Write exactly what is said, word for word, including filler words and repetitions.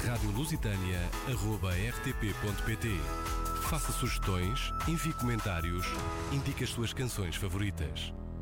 rádio lusitânia arroba r t p ponto p t. Faça sugestões, envie comentários, indique as suas canções favoritas.